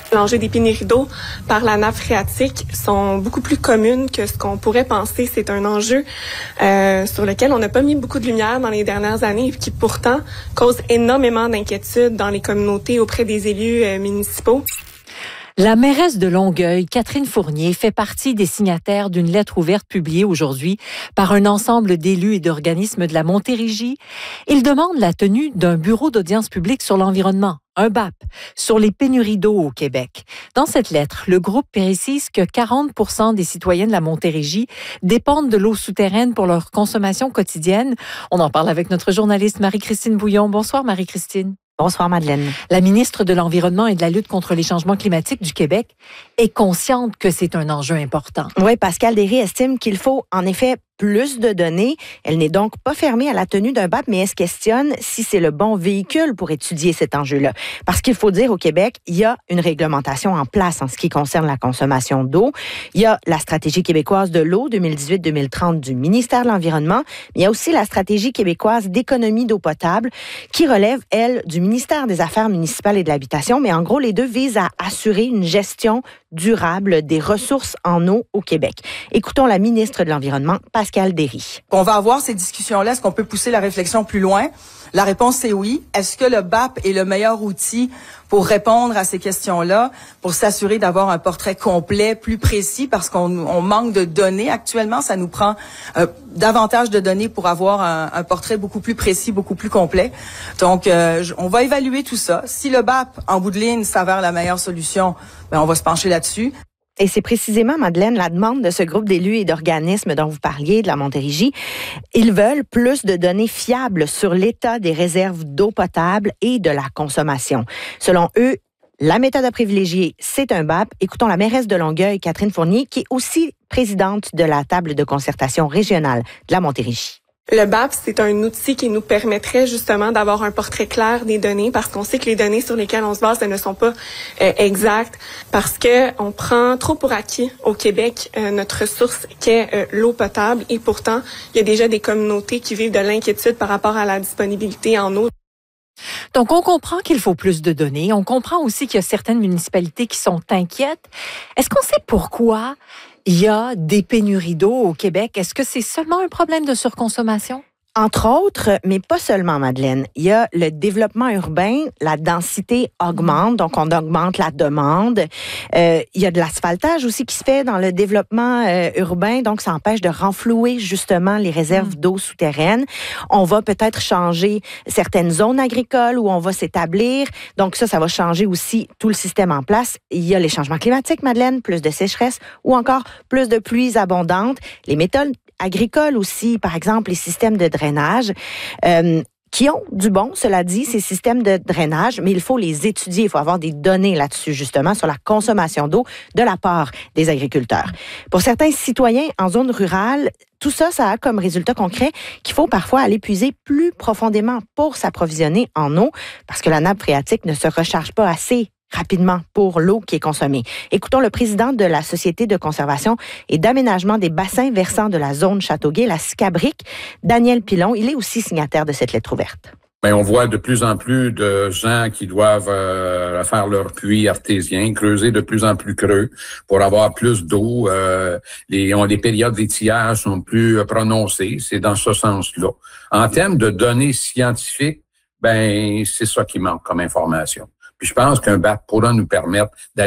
L'enjeu des pénuries d'eau par la nappe phréatique sont beaucoup plus communes que ce qu'on pourrait penser. C'est un enjeu sur lequel on n'a pas mis beaucoup de lumière dans les dernières années et qui pourtant cause énormément d'inquiétudes dans les communautés auprès des élus municipaux. La mairesse de Longueuil, Catherine Fournier, fait partie des signataires d'une lettre ouverte publiée aujourd'hui par un ensemble d'élus et d'organismes de la Montérégie. Ils demandent la tenue d'un bureau d'audience publique sur l'environnement, un BAP, sur les pénuries d'eau au Québec. Dans cette lettre, le groupe précise que 40% des citoyens de la Montérégie dépendent de l'eau souterraine pour leur consommation quotidienne. On en parle avec notre journaliste Marie-Christine Bouillon. Bonsoir Marie-Christine. Bonsoir, Madeleine. La ministre de l'Environnement et de la lutte contre les changements climatiques du Québec est consciente que c'est un enjeu important. Oui, Pascale Derry estime qu'il faut en effet plus de données. Elle n'est donc pas fermée à la tenue d'un BAP, mais elle se questionne si c'est le bon véhicule pour étudier cet enjeu-là. Parce qu'il faut dire, au Québec, il y a une réglementation en place en ce qui concerne la consommation d'eau. Il y a la stratégie québécoise de l'eau 2018-2030 du ministère de l'Environnement, mais il y a aussi la stratégie québécoise d'économie d'eau potable qui relève, elle, du ministère des Affaires municipales et de l'Habitation. Mais en gros, les deux visent à assurer une gestion durable des ressources en eau au Québec. Écoutons la ministre de l'Environnement, Pascale Derry. On va avoir ces discussions-là. Est-ce qu'on peut pousser la réflexion plus loin? La réponse, c'est oui. Est-ce que le BAP est le meilleur outil pour répondre à ces questions-là, pour s'assurer d'avoir un portrait complet, plus précis, parce qu'on manque de données actuellement. Ça nous prend davantage de données pour avoir un portrait beaucoup plus précis, beaucoup plus complet. Donc, on va évaluer tout ça. Si le BAP, en bout de ligne, s'avère la meilleure solution, on va se pencher là-dessus. Et c'est précisément, Madeleine, la demande de ce groupe d'élus et d'organismes dont vous parliez, de la Montérégie. Ils veulent plus de données fiables sur l'état des réserves d'eau potable et de la consommation. Selon eux, la méthode à privilégier, c'est un BAP. Écoutons la mairesse de Longueuil, Catherine Fournier, qui est aussi présidente de la table de concertation régionale de la Montérégie. Le BAP, c'est un outil qui nous permettrait justement d'avoir un portrait clair des données parce qu'on sait que les données sur lesquelles on se base ne sont pas exactes parce que on prend trop pour acquis au Québec notre ressource qui est l'eau potable et pourtant, il y a déjà des communautés qui vivent de l'inquiétude par rapport à la disponibilité en eau. Donc, on comprend qu'il faut plus de données. On comprend aussi qu'il y a certaines municipalités qui sont inquiètes. Est-ce qu'on sait pourquoi il y a des pénuries d'eau au Québec? Est-ce que c'est seulement un problème de surconsommation? Entre autres, mais pas seulement, Madeleine. Il y a le développement urbain, la densité augmente, donc on augmente la demande. Il y a de l'asphaltage aussi qui se fait dans le développement urbain, donc ça empêche de renflouer justement les réserves d'eau souterraines. On va peut-être changer certaines zones agricoles où on va s'établir, donc ça va changer aussi tout le système en place. Il y a les changements climatiques, Madeleine, plus de sécheresse ou encore plus de pluies abondantes. Les méthodes agricoles aussi, par exemple, les systèmes de drainage, qui ont du bon, cela dit, ces systèmes de drainage, mais il faut les étudier. Il faut avoir des données là-dessus, justement, sur la consommation d'eau de la part des agriculteurs. Pour certains citoyens en zone rurale, tout ça, ça a comme résultat concret qu'il faut parfois aller puiser plus profondément pour s'approvisionner en eau, parce que la nappe phréatique ne se recharge pas assez rapidement pour l'eau qui est consommée. Écoutons le président de la Société de conservation et d'aménagement des bassins versants de la zone Châteauguay, la SCABRIC, Daniel Pilon. Il est aussi signataire de cette lettre ouverte. Ben, on voit de plus en plus de gens qui doivent faire leur puits artésien, creuser de plus en plus creux pour avoir plus d'eau. Les périodes d'étiage sont plus prononcées. C'est dans ce sens-là. En termes de données scientifiques, ben c'est ça qui manque comme information. Puis je pense qu'un BAP pourra nous permettre d'aller